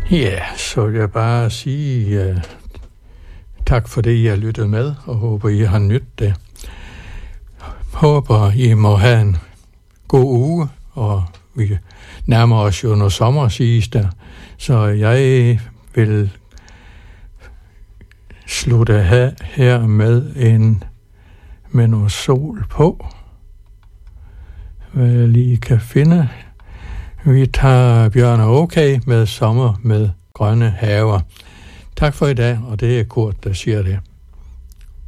Ja, så vil jeg bare sige tak for det, I har lyttet med, og håber, I har nydt det. Håber, I må have en god uge, og vi nærmer os jo noget sommer, siges der. Så jeg vil slutte her med noget sol på, hvad jeg lige kan finde. Vi tager Bjørn og Okay med Sommer med grønne haver. Tak for i dag, og det er Kurt, der siger det.